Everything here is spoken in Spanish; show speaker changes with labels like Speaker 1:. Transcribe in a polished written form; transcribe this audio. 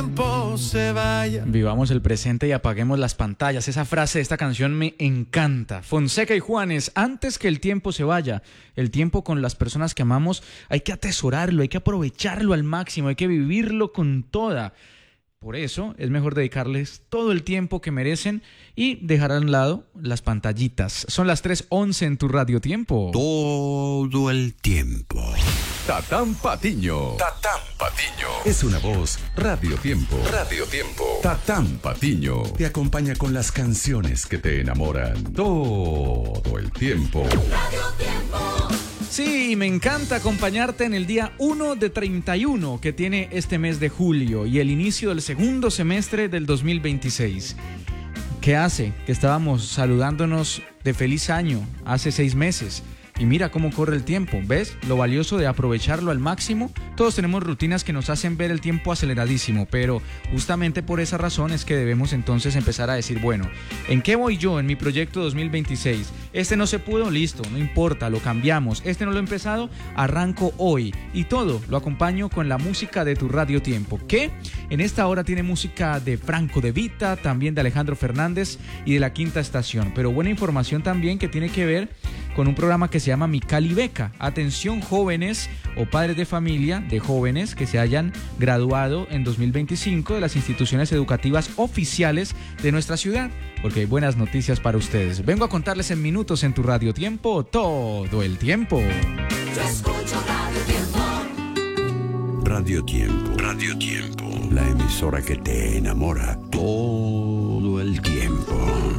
Speaker 1: Se vaya.
Speaker 2: Vivamos el presente y apaguemos las pantallas. Esa frase de esta canción me encanta. Fonseca y Juanes, antes que el tiempo se vaya, el tiempo con las personas que amamos, hay que atesorarlo, hay que aprovecharlo al máximo, hay que vivirlo con toda. Por eso es mejor dedicarles todo el tiempo que merecen y dejar a un lado las pantallitas. Son las 3:11 en tu Radio Tiempo.
Speaker 3: Todo el tiempo.
Speaker 4: Tatán Patiño.
Speaker 3: Tatán Patiño.
Speaker 4: Es una voz Radio Tiempo.
Speaker 3: Radio Tiempo.
Speaker 4: Tatán Patiño te acompaña con las canciones que te enamoran todo el tiempo.
Speaker 1: Radio Tiempo.
Speaker 2: Sí, me encanta acompañarte en el día 1 de 31 que tiene este mes de julio y el inicio del segundo semestre del 2026. ¿Qué hace? Que estábamos saludándonos de feliz año hace 6 meses. Y mira cómo corre el tiempo, ¿ves? Lo valioso de aprovecharlo al máximo. Todos tenemos rutinas que nos hacen ver el tiempo aceleradísimo, pero justamente por esa razón es que debemos entonces empezar a decir, bueno, ¿en qué voy yo en mi proyecto 2026? Este no se pudo, listo, no importa, lo cambiamos. Este no lo he empezado, arranco hoy. Y todo lo acompaño con la música de tu Radio Tiempo, que en esta hora tiene música de Franco De Vita, también de Alejandro Fernández y de La Quinta Estación. Pero buena información también que tiene que ver con un programa que se llama Mi Cali Beca. Atención jóvenes o padres de familia de jóvenes que se hayan graduado en 2025 de las instituciones educativas oficiales de nuestra ciudad, porque hay buenas noticias para ustedes. Vengo a contarles en minutos en tu Radio Tiempo, todo el tiempo.
Speaker 1: Yo escucho Radio Tiempo.
Speaker 3: Radio Tiempo. Radio Tiempo. La emisora que te enamora todo